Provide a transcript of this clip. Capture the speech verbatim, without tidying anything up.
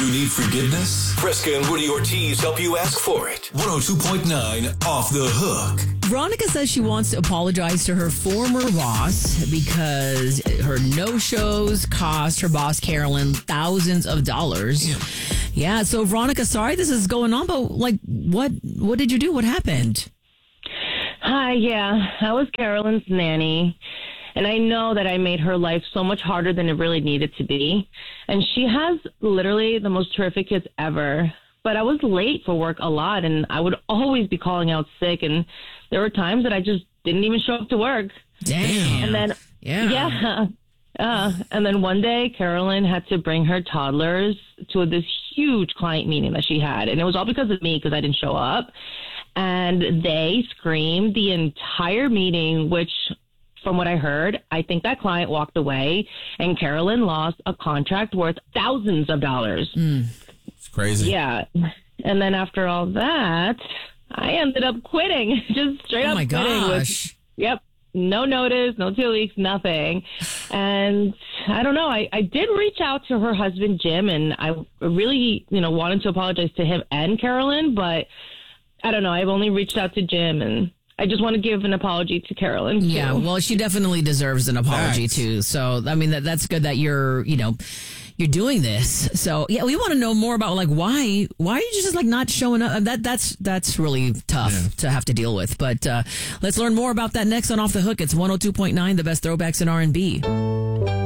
You need forgiveness? Fresca and Woody Ortiz help you ask for it. one oh two point nine Off the Hook. Veronica says she wants to apologize to her former boss because her no-shows cost her boss, Carolyn, thousands of dollars. Yeah. Yeah, so Veronica, sorry this is going on, but like, what what did you do? What happened? Hi, yeah, I was Carolyn's nanny, and I know that I made her life so much harder than it really needed to be. And she has literally the most terrific kids ever. But I was late for work a lot, and I would always be calling out sick, and there were times that I just didn't even show up to work. Damn. And then, yeah. yeah. Uh, and then one day, Carolyn had to bring her toddlers to this huge client meeting that she had. And it was all because of me, because I didn't show up. And they screamed the entire meeting, which, from what I heard, I think that client walked away, and Carolyn lost a contract worth thousands of dollars. Mm. It's crazy. Yeah. And then after all that, I ended up quitting. Just straight Oh up my quitting. gosh. With, yep. No notice, no two weeks, nothing. And I don't know. I, I did reach out to her husband, Jim, and I really, you know, wanted to apologize to him and Carolyn, but I don't know. I've only reached out to Jim, and I just want to give an apology to Carolyn, too. Yeah, well, she definitely deserves an apology, Thanks. too. So, I mean, that that's good that you're, you know, you're doing this. So, yeah, we want to know more about, like, why why are you just, like, not showing up? That That's that's really tough Yeah. to have to deal with. But uh, let's learn more about that next on Off the Hook. It's one oh two point nine, the best throwbacks in R and B.